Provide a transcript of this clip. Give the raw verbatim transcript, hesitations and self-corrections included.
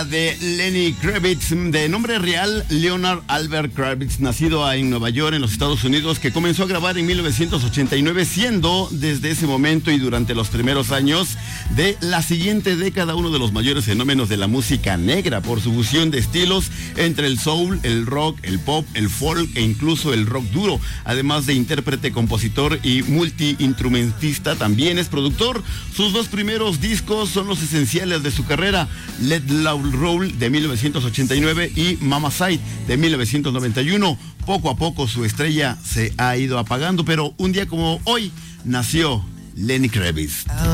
De Lenny Kravitz, de nombre real Leonard Albert Kravitz, nacido en Nueva York, en los Estados Unidos, que comenzó a grabar en mil novecientos ochenta y nueve, siendo desde ese momento y durante los primeros años de la siguiente década uno de los mayores fenómenos de la música negra por su fusión de estilos entre el soul, el rock, el pop, el folk e incluso el rock duro. Además de intérprete, compositor y multiinstrumentista, también es productor. Sus dos primeros discos son los esenciales de su carrera: Let Love Roll de mil novecientos ochenta y nueve y Mama Side de mil novecientos noventa y uno. Poco a poco su estrella se ha ido apagando, pero un día como hoy nació Lenny Kravitz.